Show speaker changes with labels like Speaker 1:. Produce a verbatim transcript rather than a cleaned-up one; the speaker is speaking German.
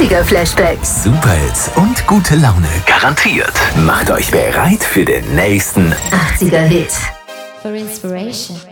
Speaker 1: achtziger-Flashbacks.
Speaker 2: Superhits und gute Laune garantiert. Macht euch bereit für den nächsten
Speaker 1: achtziger-Hit.
Speaker 3: For inspiration.